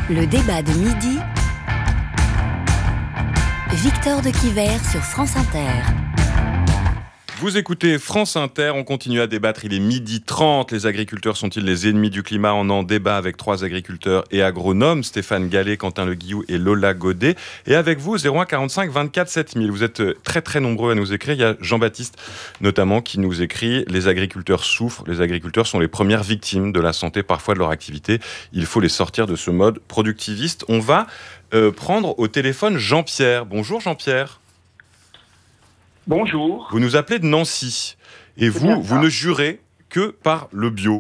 Le débat de midi, Victor de Quiver sur France Inter. Vous écoutez France Inter, on continue à débattre, il est 12h30. Les agriculteurs sont-ils les ennemis du climat ? On en débat avec 3 agriculteurs et agronomes, Stéphane Gallet, Quentin Le Guillou et Lola Godet. Et avec vous, 01 45 24 7000. Vous êtes très très nombreux à nous écrire. Il y a Jean-Baptiste notamment qui nous écrit « Les agriculteurs souffrent, les agriculteurs sont les premières victimes de la santé parfois de leur activité. Il faut les sortir de ce mode productiviste. » On va prendre au téléphone Jean-Pierre. Bonjour Jean-Pierre. Bonjour. Vous nous appelez de Nancy. Et vous ne jurez que par le bio.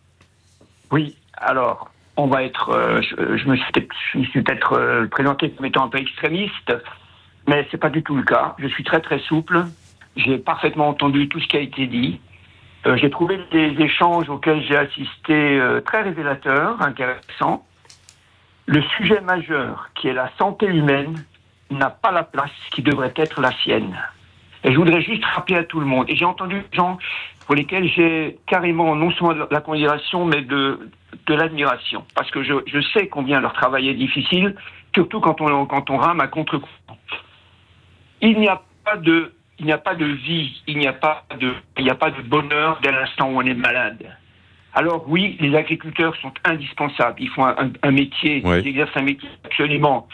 Oui, alors, on va être... je me suis peut-être présenté comme étant un peu extrémiste, mais c'est pas du tout le cas. Je suis très très souple. J'ai parfaitement entendu tout ce qui a été dit. J'ai trouvé des échanges auxquels j'ai assisté très révélateurs, intéressants. Le sujet majeur, qui est la santé humaine, n'a pas la place qui devrait être la sienne. Et je voudrais juste rappeler à tout le monde, et j'ai entendu des gens pour lesquels j'ai carrément non seulement de la considération, mais de l'admiration. Parce que je sais combien leur travail est difficile, surtout quand on rame à contre-courant. Il n'y a pas de vie, il n'y a pas de bonheur dès l'instant où on est malade. Alors oui, les agriculteurs sont indispensables. Ils font un métier, ils exercent un métier absolument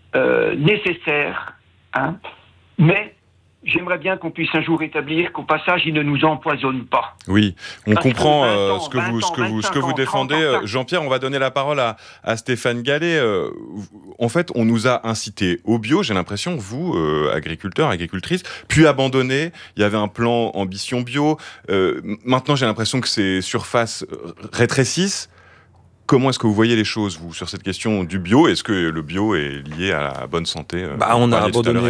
nécessaire, hein, mais j'aimerais bien qu'on puisse un jour établir qu'au passage, ils ne nous empoisonnent pas. Oui, on comprend ce que vous défendez. Jean-Pierre, on va donner la parole à Stéphane Gallet. En fait, on nous a incité au bio, j'ai l'impression, vous, agriculteurs, agricultrices, puis abandonné. Il y avait un plan ambition bio. Maintenant, j'ai l'impression que ces surfaces rétrécissent. Comment est-ce que vous voyez les choses, vous, sur cette question du bio ? Est-ce que le bio est lié à la bonne santé ? On a abandonné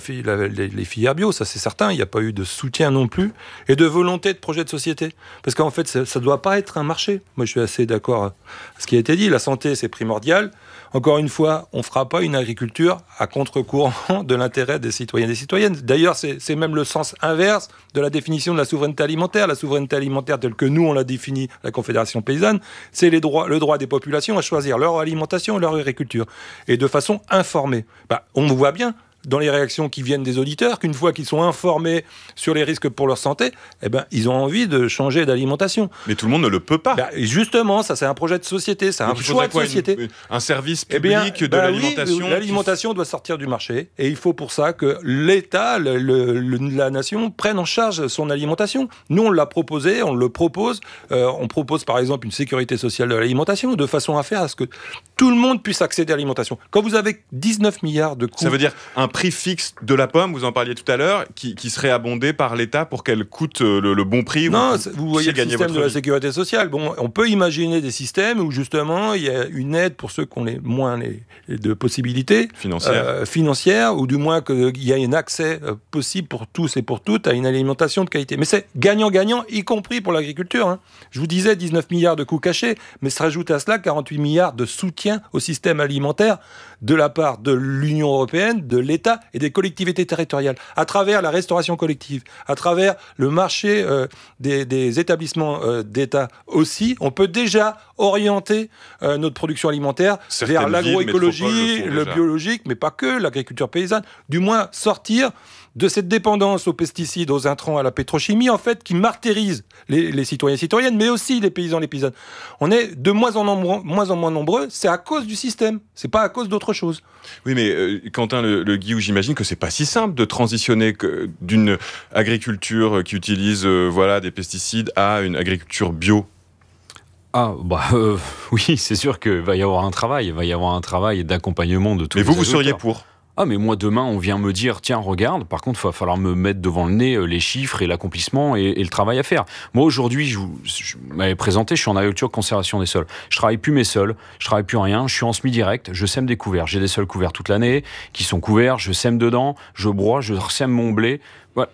les filières bio, ça c'est certain. Il n'y a pas eu de soutien non plus et de volonté de projet de société. Parce qu'en fait, ça ne doit pas être un marché. Moi, je suis assez d'accord avec ce qui a été dit. La santé, c'est primordial. Encore une fois, on ne fera pas une agriculture à contre-courant de l'intérêt des citoyens et des citoyennes. D'ailleurs, c'est même le sens inverse de la définition de la souveraineté alimentaire. La souveraineté alimentaire telle que nous, on l'a définie, la Confédération paysanne, c'est le droit des populations à choisir leur alimentation et leur agriculture. Et de façon informée. On voit bien dans les réactions qui viennent des auditeurs, qu'une fois qu'ils sont informés sur les risques pour leur santé, ils ont envie de changer d'alimentation. Mais tout le monde ne le peut pas. Justement, ça c'est un projet de société, c'est un choix de société. Un service public de l'alimentation. Oui, l'alimentation doit sortir du marché, et il faut pour ça que l'État, la nation, prenne en charge son alimentation. Nous, on l'a proposé, on le propose. On propose par exemple une sécurité sociale de l'alimentation, de façon à faire à ce que tout le monde puisse accéder à l'alimentation. Quand vous avez 19 milliards de coûts... Ça veut dire un prix fixe de la pomme, vous en parliez tout à l'heure, qui serait abondé par l'État pour qu'elle coûte le bon prix. Non, vous voyez le système de la sécurité sociale. Bon, on peut imaginer des systèmes où justement il y a une aide pour ceux qui ont moins de possibilités financières, ou du moins qu'il y a un accès possible pour tous et pour toutes à une alimentation de qualité. Mais c'est gagnant-gagnant, y compris pour l'agriculture. Hein. Je vous disais 19 milliards de coûts cachés, mais se rajoute à cela 48 milliards de soutien au système alimentaire de la part de l'Union européenne, de l'État et des collectivités territoriales, à travers la restauration collective, à travers le marché des établissements d'État aussi. On peut déjà orienter notre production alimentaire vers l'agroécologie, le biologique, mais pas que, l'agriculture paysanne. Du moins, sortir de cette dépendance aux pesticides, aux intrants, à la pétrochimie, en fait, qui martyrise les citoyens et citoyennes, mais aussi les paysans et les paysannes. On est de moins en moins nombreux, c'est à cause du système, c'est pas à cause d'autre chose. Oui, mais Quentin Le Guillou, j'imagine que c'est pas si simple de transitionner d'une agriculture qui utilise des pesticides à une agriculture bio. Oui, c'est sûr qu'il va y avoir un travail d'accompagnement de tous les agriculteurs. Mais vous seriez pour ? Mais moi, demain, on vient me dire, tiens, regarde, par contre, il va falloir me mettre devant le nez les chiffres et l'accomplissement et le travail à faire. Moi, aujourd'hui, je m'avais présenté, je suis en agriculture conservation des sols. Je travaille plus mes sols, je travaille plus rien, je suis en semi-direct, je sème des couverts. J'ai des sols couverts toute l'année, qui sont couverts, je sème dedans, je broie, je sème mon blé. Voilà.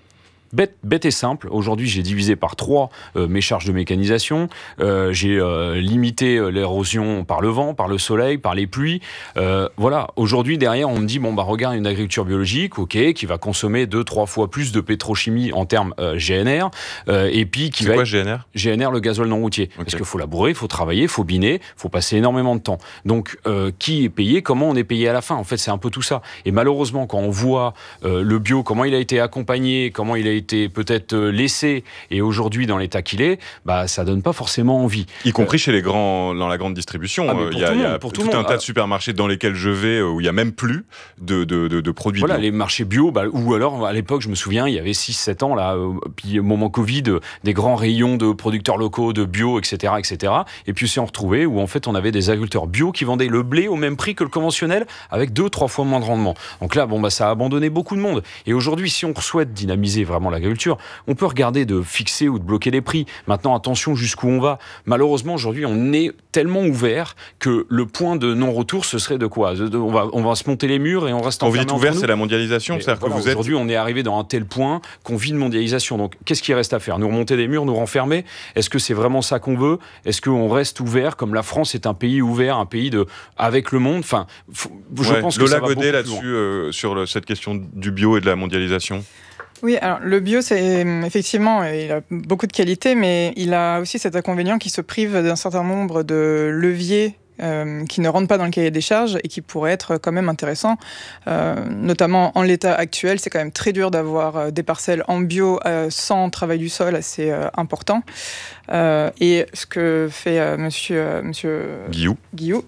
bête et simple. Aujourd'hui, j'ai divisé par 3 mes charges de mécanisation. J'ai limité l'érosion par le vent, par le soleil, par les pluies. Voilà. Aujourd'hui, derrière, on me dit, regarde une agriculture biologique, ok, qui va consommer 2-3 fois plus de pétrochimie en termes GNR. Et puis, c'est quoi GNR ? GNR, le gasoil non routier. Okay. Parce qu'il faut labourer, il faut travailler, il faut biner, il faut passer énormément de temps. Donc, qui est payé ? Comment on est payé à la fin ? En fait, c'est un peu tout ça. Et malheureusement, quand on voit le bio, comment il a été accompagné, comment il a été peut-être laissé, et aujourd'hui dans l'état qu'il est, ça donne pas forcément envie. Y compris chez les grands, dans la grande distribution. Il y a tout un tas de supermarchés dans lesquels je vais où il n'y a même plus de produits bio. Voilà, les marchés bio, ou alors à l'époque, je me souviens, il y avait 6-7 ans, là, puis au moment Covid, des grands rayons de producteurs locaux, de bio, etc. Et puis on s'est retrouvé où en fait on avait des agriculteurs bio qui vendaient le blé au même prix que le conventionnel, avec 2-3 fois moins de rendement. Donc là, ça a abandonné beaucoup de monde. Et aujourd'hui, si on souhaite dynamiser vraiment l'agriculture, on peut regarder de fixer ou de bloquer les prix. Maintenant, attention jusqu'où on va. Malheureusement, aujourd'hui, on est tellement ouvert que le point de non-retour, ce serait de quoi ? On va se monter les murs et on reste enfermé entre nous. Ouvert, c'est la mondialisation. Aujourd'hui, on est arrivé dans un tel point qu'on vit de mondialisation. Donc, qu'est-ce qui reste à faire ? Nous remonter des murs, nous renfermer ? Est-ce que c'est vraiment ça qu'on veut ? Est-ce qu'on reste ouvert, comme la France est un pays ouvert, un pays avec le monde ? Enfin, je pense que ça va beaucoup plus loin. là-dessus, sur cette question du bio et de la mondialisation. Oui, alors le bio, c'est effectivement, il a beaucoup de qualités, mais il a aussi cet inconvénient qui se prive d'un certain nombre de leviers qui ne rentrent pas dans le cahier des charges et qui pourraient être quand même intéressants. Notamment en l'état actuel, c'est quand même très dur d'avoir des parcelles en bio sans travail du sol assez important. Et ce que fait monsieur Guillou,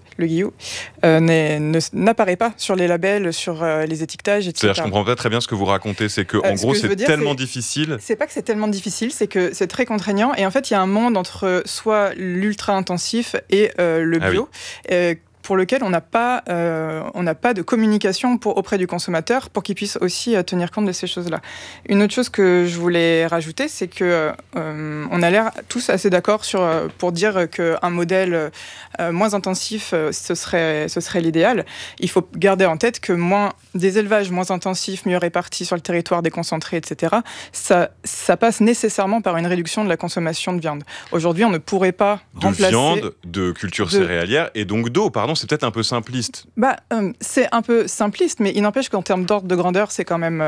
n'apparaît pas sur les labels, sur les étiquetages, etc. C'est-à-dire, je comprends pas très bien ce que vous racontez, c'est que en gros, c'est tellement difficile. C'est pas que c'est tellement difficile, c'est que c'est très contraignant. Et en fait, il y a un monde entre soit l'ultra-intensif et le bio. Pour lequel on n'a pas de communication auprès du consommateur pour qu'il puisse aussi tenir compte de ces choses-là. Une autre chose que je voulais rajouter, c'est que on a l'air tous assez d'accord pour dire qu'un modèle moins intensif, ce serait l'idéal. Il faut garder en tête que des élevages moins intensifs, mieux répartis sur le territoire, déconcentrés, etc., ça passe nécessairement par une réduction de la consommation de viande. Aujourd'hui, on ne pourrait pas remplacer... De viande, de culture céréalière et donc d'eau, pardon. C'est peut-être un peu simpliste. C'est un peu simpliste, mais il n'empêche qu'en termes d'ordre de grandeur, c'est quand même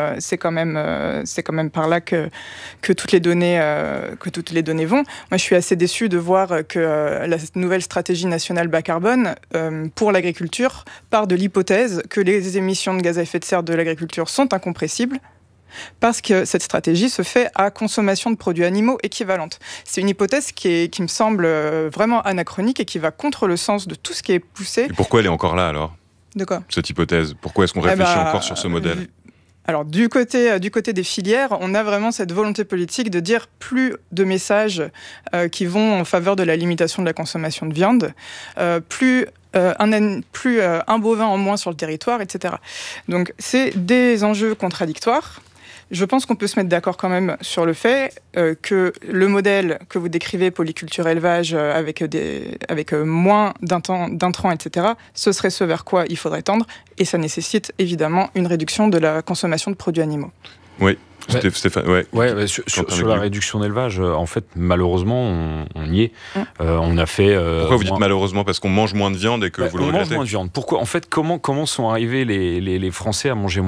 par là que toutes les données vont. Moi, je suis assez déçue de voir que la nouvelle stratégie nationale bas carbone pour l'agriculture part de l'hypothèse que les émissions de gaz à effet de serre de l'agriculture sont incompressibles. Parce que cette stratégie se fait à consommation de produits animaux équivalente. C'est une hypothèse qui me semble vraiment anachronique et qui va contre le sens de tout ce qui est poussé. Et pourquoi elle est encore là alors ? De quoi ? Cette hypothèse. Pourquoi est-ce qu'on réfléchit encore sur ce modèle ? Alors, du côté des filières, on a vraiment cette volonté politique de dire plus de messages qui vont en faveur de la limitation de la consommation de viande, plus un bovin en moins sur le territoire, etc. Donc, c'est des enjeux contradictoires. Je pense qu'on peut se mettre d'accord quand même sur le fait que le modèle que vous décrivez, polyculture élevage, avec moins d'intrants, etc., ce serait ce vers quoi il faudrait tendre, et ça nécessite évidemment une réduction de la consommation de produits animaux. Oui. Stéphane, sur la réduction d'élevage, en fait, malheureusement, on y est. On a fait. Pourquoi vous dites malheureusement ? Parce qu'on mange moins de viande et que vous le regrettez ? On mange moins de viande. Pourquoi ? En fait, comment sont arrivés les Français à manger moins de viande ?